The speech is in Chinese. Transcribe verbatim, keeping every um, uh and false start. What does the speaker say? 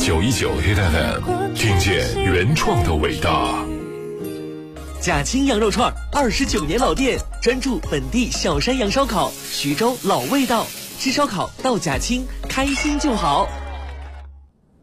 九一九 Hit F M， 听见原创的伟大。 贾青羊肉串，二十九年老店，专注本地小山羊烧烤，徐州老味道。吃烧烤到贾青，开心就好。